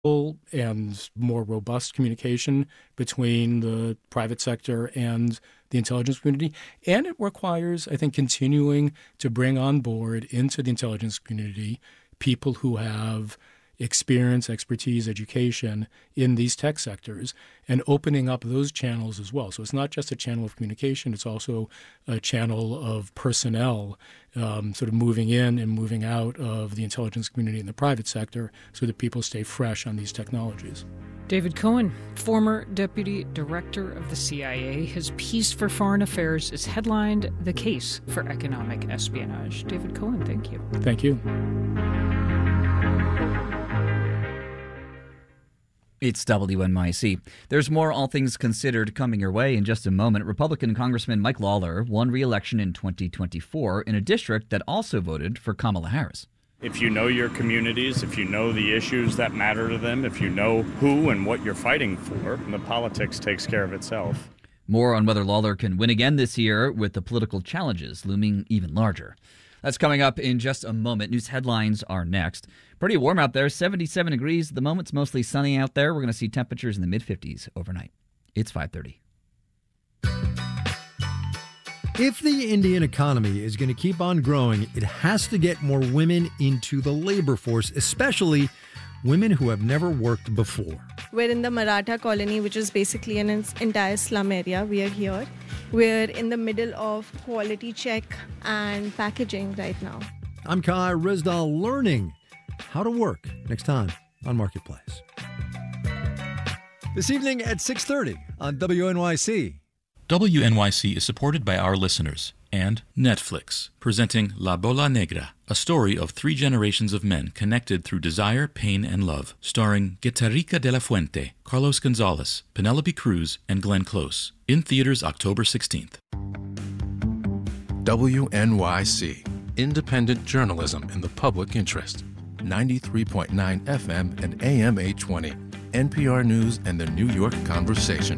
and more robust communication between the private sector and the intelligence community. And it requires, I think, continuing to bring on board into the intelligence community people who have experience, expertise, education in these tech sectors, and opening up those channels as well. So it's not just a channel of communication, it's also a channel of personnel sort of moving in and moving out of the intelligence community and the private sector so that people stay fresh on these technologies. David Cohen, former deputy director of the CIA, his piece for Foreign Affairs is headlined "The Case for Economic Espionage." David Cohen, thank you. Thank you. It's WNYC. There's more All Things Considered coming your way in just a moment. Republican Congressman Mike Lawler won re-election in 2024 in a district that also voted for Kamala Harris. If you know your communities, if you know the issues that matter to them, if you know who and what you're fighting for, the politics takes care of itself. More on whether Lawler can win again this year with the political challenges looming even larger. That's coming up in just a moment. News headlines are next. Pretty warm out there, 77 degrees at the moment. It's mostly sunny out there. We're going to see temperatures in the mid-50s overnight. It's 5:30. If the Indian economy is going to keep on growing, it has to get more women into the labor force, especially women who have never worked before. We're in the Maratha colony, which is basically an entire slum area. We are here. We're in the middle of quality check and packaging right now. I'm Kai Rizdal, learning how to work next time on Marketplace. This evening at 6:30 on WNYC. WNYC is supported by our listeners and Netflix, presenting La Bola Negra, a story of 3 generations of men connected through desire, pain, and love, starring Guitarrica de la Fuente, Carlos Gonzalez, Penelope Cruz, and Glenn Close, in theaters October 16th. WNYC, independent journalism in the public interest. 93.9 FM and AM 820, NPR News and the New York Conversation.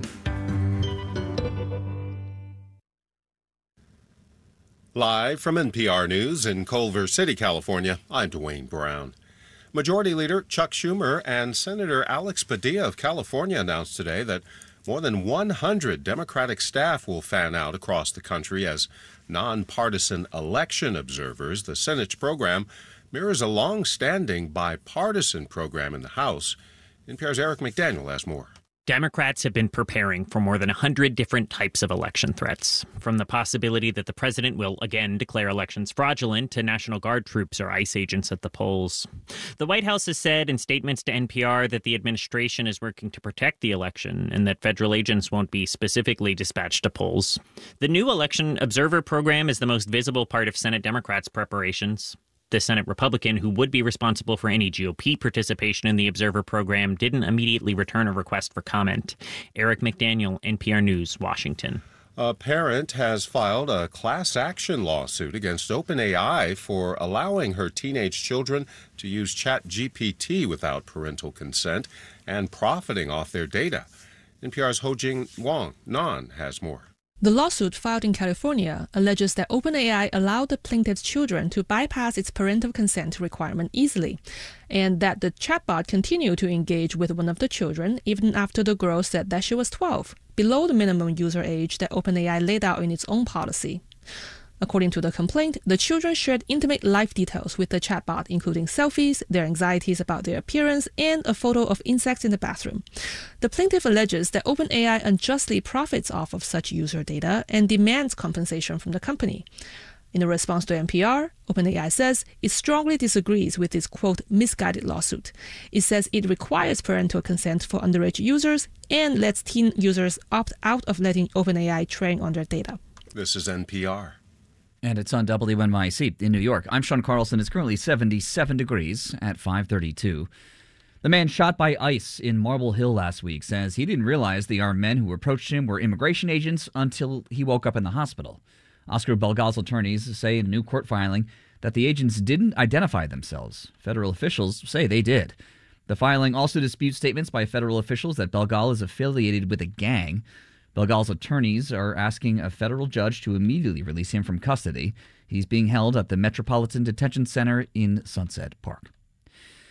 Live from NPR News in Culver City, California, I'm Dwayne Brown. Majority Leader Chuck Schumer and Senator Alex Padilla of California announced today that more than 100 Democratic staff will fan out across the country as nonpartisan election observers. The Senate's program mirrors a long-standing bipartisan program in the House. NPR's Eric McDaniel has more. Democrats have been preparing for more than 100 different types of election threats, from the possibility that the president will again declare elections fraudulent to National Guard troops or ICE agents at the polls. The White House has said in statements to NPR that the administration is working to protect the election and that federal agents won't be specifically dispatched to polls. The new election observer program is the most visible part of Senate Democrats' preparations. The Senate Republican who would be responsible for any GOP participation in the Observer program didn't immediately return a request for comment. Eric McDaniel, NPR News, Washington. A parent has filed a class action lawsuit against OpenAI for allowing her teenage children to use ChatGPT without parental consent and profiting off their data. NPR's Ho-Jing Wong Nan has more. The lawsuit filed in California alleges that OpenAI allowed the plaintiff's children to bypass its parental consent requirement easily, and that the chatbot continued to engage with one of the children even after the girl said that she was 12, below the minimum user age that OpenAI laid out in its own policy. According to the complaint, the children shared intimate life details with the chatbot, including selfies, their anxieties about their appearance, and a photo of insects in the bathroom. The plaintiff alleges that OpenAI unjustly profits off of such user data and demands compensation from the company. In a response to NPR, OpenAI says it strongly disagrees with this, quote, misguided lawsuit. It says it requires parental consent for underage users and lets teen users opt out of letting OpenAI train on their data. This is NPR. And it's on WNYC in New York. I'm Sean Carlson. It's currently 77 degrees at 5:32. The man shot by ICE in Marble Hill last week says he didn't realize the armed men who approached him were immigration agents until he woke up in the hospital. Oscar Belgal's attorneys say in a new court filing that the agents didn't identify themselves. Federal officials say they did. The filing also disputes statements by federal officials that Belgal is affiliated with a gang. Belgal's attorneys are asking a federal judge to immediately release him from custody. He's being held at the Metropolitan Detention Center in Sunset Park.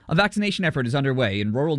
A vaccination effort is underway in rural